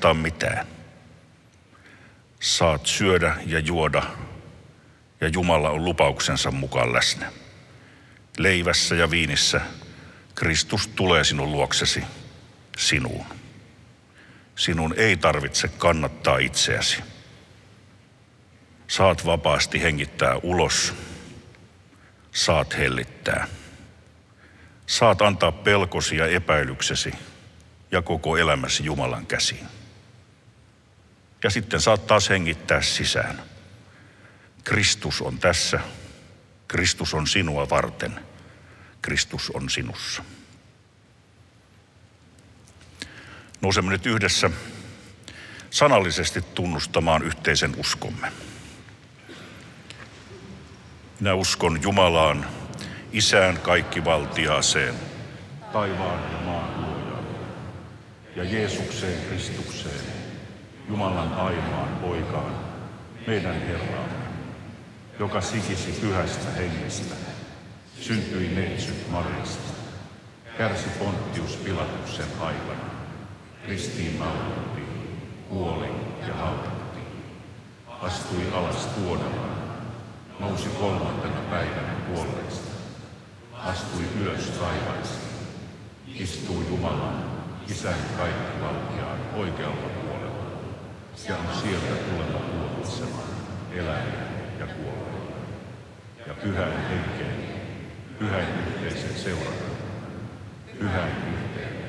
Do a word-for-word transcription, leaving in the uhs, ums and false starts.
oikeastaan mitään. Saat syödä ja juoda, ja Jumala on lupauksensa mukaan läsnä. Leivässä ja viinissä Kristus tulee sinun luoksesi, sinuun. Sinun ei tarvitse kannattaa itseäsi. Saat vapaasti hengittää ulos. Saat hellittää. Saat antaa pelkosi ja epäilyksesi ja koko elämäsi Jumalan käsiin. Ja sitten saat taas hengittää sisään. Kristus on tässä. Kristus on sinua varten. Kristus on sinussa. Nousemme nyt yhdessä sanallisesti tunnustamaan yhteisen uskomme. Minä uskon Jumalaan, Isään kaikkivaltiaaseen, taivaan ja maan luojaan, ja Jeesukseen Kristukseen, Jumalan ainoaan poikaan, meidän Herraamme, joka sikisi pyhästä hengestä, syntyi neitsyt Mariasta, kärsi Pontius Pilatuksen aikana, ristiin naulattiin, kuoli ja haudattiin, astui alas tuonelaan, nousi kolmantena päivänä kuolleista, astui ylös taivaisiin, istuu Jumalan, Isän kaikkivaltiaan oikealta puolella, ja on sieltä tuleva tuomitsemaan eläimiä ja kuolleita. Ja pyhän henkeen, pyhän yhteisen seurakunnan, pyhän yhteen